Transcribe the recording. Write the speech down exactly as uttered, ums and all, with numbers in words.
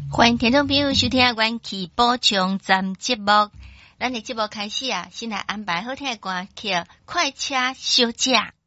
欢迎听众朋友收听阮去补充站节目。咱的节目开始啊，先来安排好听的歌曲《快车小姐》。